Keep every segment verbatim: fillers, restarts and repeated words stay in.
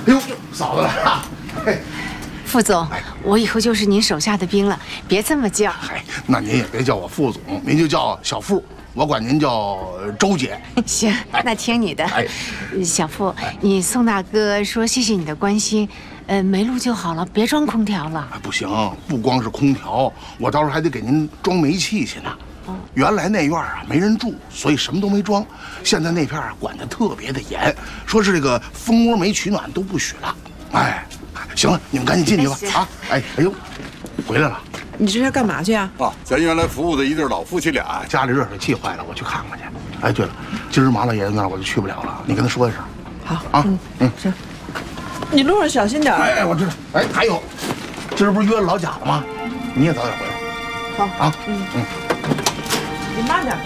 哎呦，嫂子来！嘿， 副总，我以后就是您手下的兵了，别这么叫。 嗨，那您也别叫我副总，您就叫小副，我管您叫周姐。 行，那听你的。哎，小傅，你宋大哥说谢谢你的关心，呃，没路就好了，别装空调了。 不行，不光是空调，我到时候还得给您装煤气去呢。原来那院啊没人住，所以什么都没装。现在那片啊管得特别的严，说是这个蜂窝煤取暖都不许了。哎，行了，你们赶紧进去吧。啊，哎，哎呦，回来了。 你这是干嘛去啊？ 啊，咱原来服务的一对老夫妻俩， 家里热水器坏了，我去看看去。哎，对了，今儿马老爷子那儿我就去不了了，你跟他说一声。 好啊，嗯嗯， 行。你路上小心点。 哎哎，我知道。哎，还有，今儿不是约了老贾了吗？你也早点回来。 好啊，嗯嗯。 你慢点。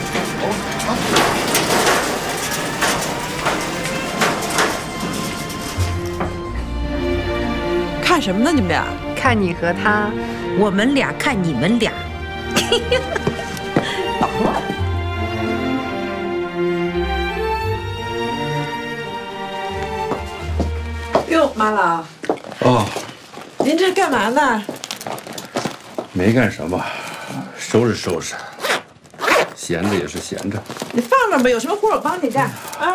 看什么呢？你们俩？ 看你和他， 我们俩看你们俩。 捣乱。哟，马老。 哦。 您这干嘛呢？ 没干什么，收拾收拾。闲着也是闲着。 你放那吧，有什么活我帮你干啊。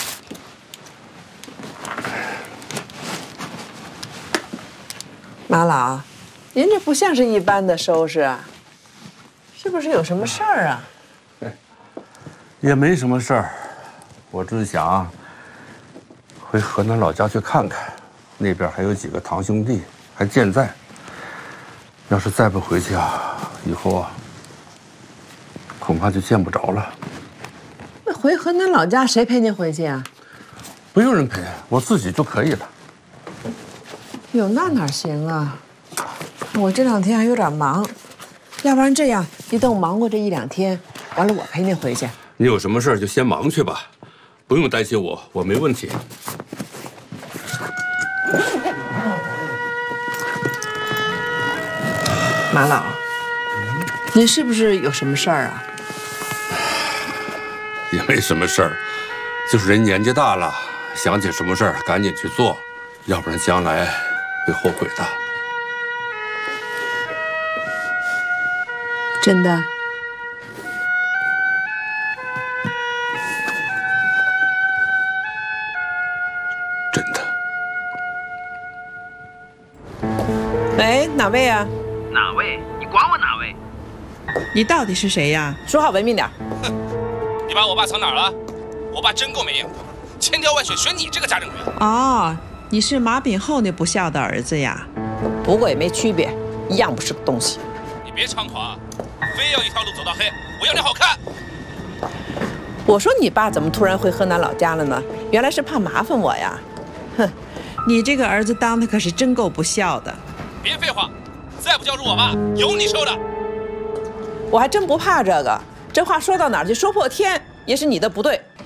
马老，您这不像是一般的收拾啊，是不是有什么事儿啊？ 也没什么事儿，我只是想回河南老家去看看，那边还有几个堂兄弟还健在。要是再不回去啊，以后啊，恐怕就见不着了。 那回河南老家谁陪您回去啊？ 不用人陪，我自己就可以了。 哟，那哪行啊？我这两天还有点忙，要不然这样，你等我忙过这一两天，完了我陪您回去。 你有什么事就先忙去吧，不用担心我，我没问题。 马老，您是不是有什么事儿啊？ 也没什么事儿，就是人年纪大了，想起什么事儿赶紧去做，要不然将来会后悔的。 真的？ 真的。 喂，哪位啊？ 哪位？你管我哪位？ 你到底是谁呀？说话文明点。 哼，你把我爸藏哪儿了？我爸真够没眼光，千挑万选选你这个家政员。 哦，你是马炳厚那不孝的儿子呀？不过也没区别，一样不是个东西。 你别猖狂，非要一条路走到黑，我要你好看。 我说你爸怎么突然回河南老家了呢？原来是怕麻烦我呀。哼，你这个儿子当的可是真够不孝的。 别废话，再不教住我爸，有你受的。 我还真不怕这个，这话说到哪儿去，说破天也是你的不对。